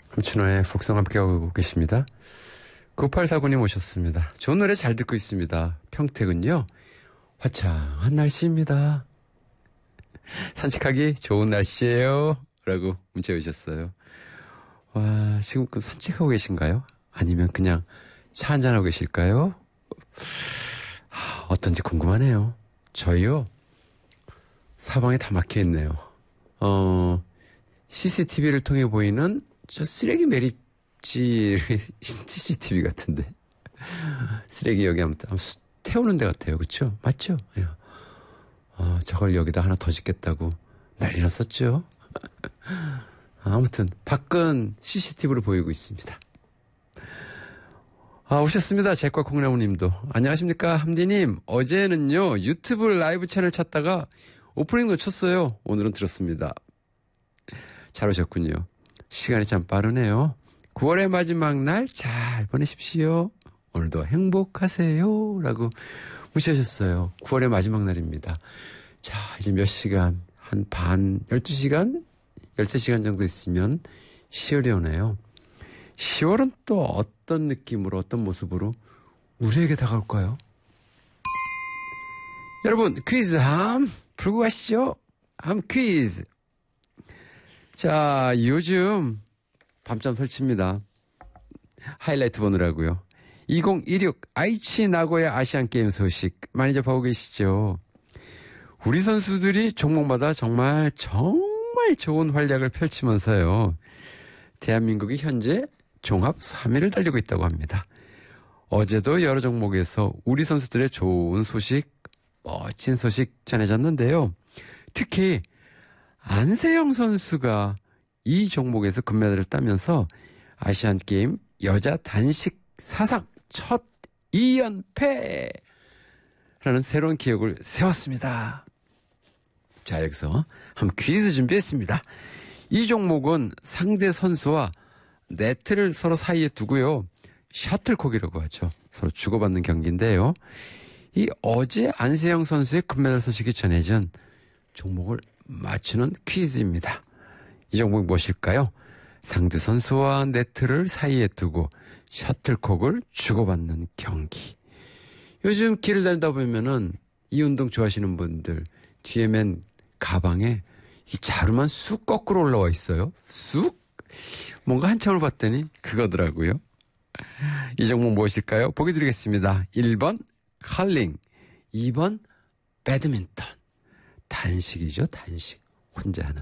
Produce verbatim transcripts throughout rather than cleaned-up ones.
함춘호의 복성 함께하고 계십니다. 구팔사구 님 오셨습니다. 좋은 노래 잘 듣고 있습니다. 평택은요, 화창한 날씨입니다. 산책하기 좋은 날씨예요 라고 문자 주셨어요. 와, 지금 그 산책하고 계신가요? 아니면 그냥 차 한잔하고 계실까요? 아, 어떤지 궁금하네요. 저희요, 사방에 다 막혀있네요. 어, 씨씨티비를 통해 보이는 저 쓰레기 매립지 씨씨티비 같은데. 쓰레기 여기 아무튼 태우는 데 같아요. 그렇죠? 맞죠? 어, 저걸 여기다 하나 더 짓겠다고 난리 났었죠. 아무튼 밖은 씨씨티비로 보이고 있습니다. 아, 오셨습니다. 제과 콩나무님도. 안녕하십니까, 함디님. 어제는요, 유튜브 라이브 채널 찾다가 오프닝 놓쳤어요. 오늘은 들었습니다. 잘 오셨군요. 시간이 참 빠르네요. 구월의 마지막 날 잘 보내십시오. 오늘도 행복하세요 라고 문자하셨어요. 구월의 마지막 날입니다. 자, 이제 몇 시간, 한 반, 열두 시간, 열세 시간 정도 있으면 시월이 오네요. 시월은 또 어떤 느낌으로, 어떤 모습으로 우리에게 다가올까요? 여러분, 퀴즈 함 풀고 가시죠. 함 퀴즈. 자, 요즘 밤잠 설치입니다. 하이라이트 보느라고요. 이천십육 아이치 나고야 아시안게임 소식 많이 접하고 계시죠? 우리 선수들이 종목마다 정말 정말 좋은 활약을 펼치면서요, 대한민국이 현재 종합 삼 위를 달리고 있다고 합니다. 어제도 여러 종목에서 우리 선수들의 좋은 소식, 멋진 소식 전해졌는데요. 특히 안세영 선수가 이 종목에서 금메달을 따면서 아시안게임 여자 단식 사상 첫 이 연패라는 새로운 기록을 세웠습니다. 자, 여기서 한번 퀴즈 준비했습니다. 이 종목은 상대 선수와 네트를 서로 사이에 두고요, 셔틀콕이라고 하죠. 서로 주고받는 경기인데요. 이 어제 안세영 선수의 금메달 소식이 전해진 종목을 맞추는 퀴즈입니다. 이 종목이 무엇일까요? 상대 선수와 네트를 사이에 두고 셔틀콕을 주고받는 경기. 요즘 길을 다니다 보면은 이 운동 좋아하시는 분들 뒤에 맨 가방에 이 자루만 쑥 거꾸로 올라와 있어요. 쑥? 뭔가 한참을 봤더니 그거더라고요. 이 종목 무엇일까요? 보기 드리겠습니다. 일 번 컬링, 이 번 배드민턴. 단식이죠, 단식. 혼자 하는.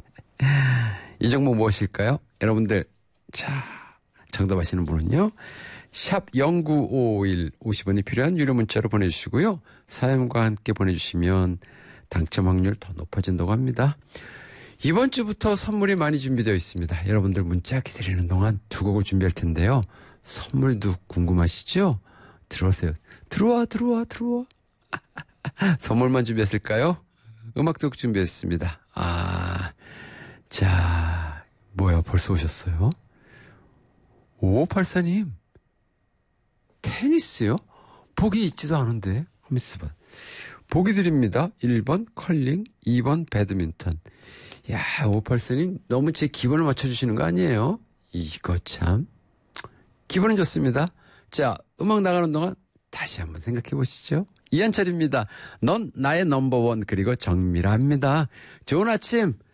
이 종목 무엇일까요? 여러분들, 자, 정답 아시는 분은요, 샵 공구오일 오십 원이 필요한 유료 문자로 보내주시고요. 사연과 함께 보내주시면 당첨 확률 더 높아진다고 합니다. 이번 주부터 선물이 많이 준비되어 있습니다. 여러분들 문자 기다리는 동안 두 곡을 준비할 텐데요. 선물도 궁금하시죠? 들어오세요. 들어와, 들어와, 들어와. 선물만 준비했을까요? 음악도 준비했습니다. 아, 자, 뭐야, 벌써 오셨어요? 오오팔사 님, 테니스요? 보기 있지도 않은데. 한번 있어봐. 보기 드립니다. 일 번 컬링, 이 번 배드민턴. 야, 오오팔사 님 너무 제 기분을 맞춰주시는 거 아니에요? 이거 참. 기분은 좋습니다. 자, 음악 나가는 동안 다시 한번 생각해 보시죠. 이한철입니다. 넌 나의 넘버원, 그리고 정미라입니다. 좋은 아침.